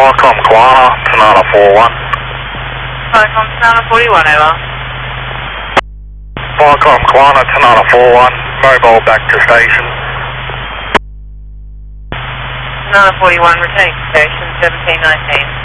Qualcomm Koala, Tanana 41. Qualcomm Tanana 41, over. Qualcomm Koala, Tanana 41, mobile back to station. Tanana 41, returning to station 1719.